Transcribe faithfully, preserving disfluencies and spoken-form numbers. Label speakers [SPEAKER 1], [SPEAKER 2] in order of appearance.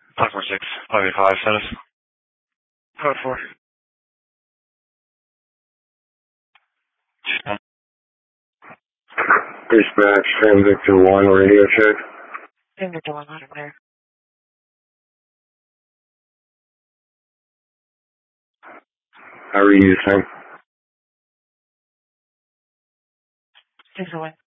[SPEAKER 1] five four six, five eight five, status. Code four.
[SPEAKER 2] Dispatch, San Victor one, radio check.
[SPEAKER 3] San Victor one, hundred clear.
[SPEAKER 2] How are you using?
[SPEAKER 3] Six away.